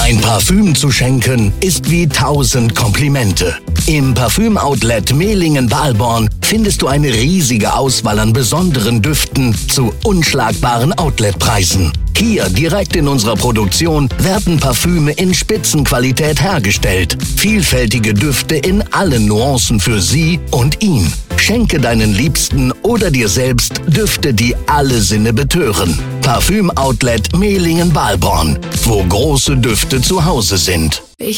Ein Parfüm zu schenken ist wie 1000 Komplimente. Im Parfüm-Outlet Mehlingen-Balborn findest du eine riesige Auswahl an besonderen Düften zu unschlagbaren Outletpreisen. Hier direkt in unserer Produktion werden Parfüme in Spitzenqualität hergestellt. Vielfältige Düfte in allen Nuancen für sie und ihn. Schenke deinen Liebsten oder dir selbst Düfte, die alle Sinne betören. Parfüm-Outlet Mehlingen-Balborn, wo große Düfte zu Hause sind.